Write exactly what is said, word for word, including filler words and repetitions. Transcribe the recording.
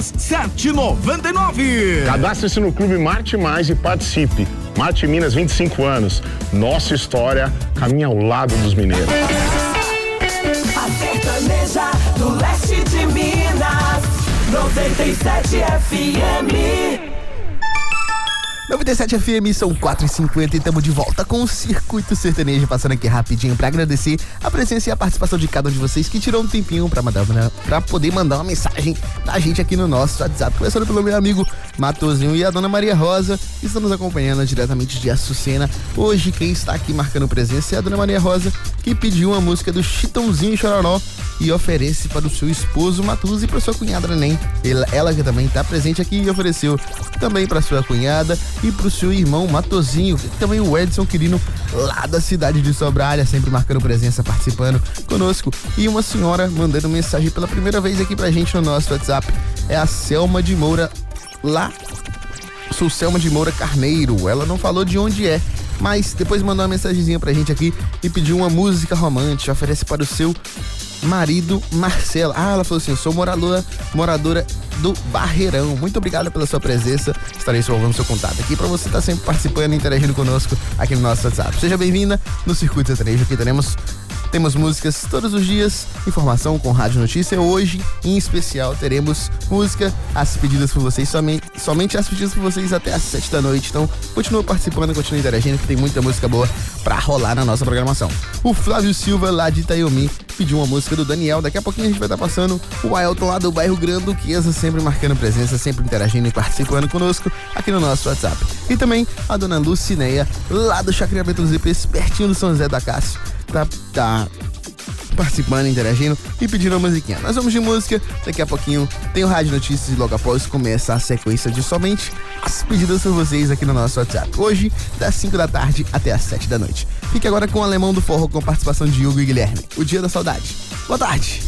Minas, sete e noventa e nove. Cadastre-se no Clube Marte Mais e participe. Marte Minas, vinte e cinco anos. Nossa história caminha ao lado dos mineiros. A sertaneja do leste de Minas, noventa e sete F M. noventa e sete F M, são quatro e cinquenta e estamos de volta com o Circuito Sertanejo, passando aqui rapidinho para agradecer a presença e a participação de cada um de vocês que tirou um tempinho para mandar, para poder mandar uma mensagem da gente aqui no nosso WhatsApp. Começando pelo meu amigo Matozinho e a dona Maria Rosa, que estão nos acompanhando diretamente de Açucena. Hoje quem está aqui marcando presença é a dona Maria Rosa, que pediu uma música do Chitãozinho e Chororó e oferece para o seu esposo Matuza e para sua cunhada Neném. Ela, ela que também está presente aqui e ofereceu também para sua cunhada e pro seu irmão Matozinho, e também o Edson Quirino, lá da cidade de Sobralha, sempre marcando presença, participando conosco. E uma senhora mandando mensagem pela primeira vez aqui pra gente no nosso WhatsApp, é a Selma de Moura, lá, sou Selma de Moura Carneiro. Ela não falou de onde é, mas depois mandou uma mensagenzinha pra gente aqui e pediu uma música romântica, oferece para o seu marido Marcelo. Ah, ela falou assim: eu sou moradora, moradora do Barreirão. Muito obrigada pela sua presença. Estarei salvando seu contato aqui para você estar sempre participando e interagindo conosco aqui no nosso WhatsApp. Seja bem-vinda no Circuito Sertanejo. Aqui teremos Temos músicas todos os dias, informação com Rádio Notícia. Hoje, em especial, teremos música, as pedidas por vocês, somente, somente as pedidas por vocês até às sete da noite. Então, continua participando, continua interagindo, que tem muita música boa pra rolar na nossa programação. O Flávio Silva, lá de Itaiomi, pediu uma música do Daniel. Daqui a pouquinho a gente vai estar passando o Ailton, lá do bairro Granduquesa, sempre marcando presença, sempre interagindo e participando conosco aqui no nosso WhatsApp. E também a dona Lucineia, lá do Chacreamento dos I Ps, pertinho do São José da Cássio, tá, tá participando, interagindo e pedindo uma musiquinha. Nós vamos de música, daqui a pouquinho tem o Rádio Notícias e logo após começa a sequência de somente as pedidas por vocês aqui no nosso WhatsApp. Hoje, das cinco da tarde até as sete da noite. Fique agora com o Alemão do Forró com participação de Hugo e Guilherme. O Dia da Saudade. Boa tarde.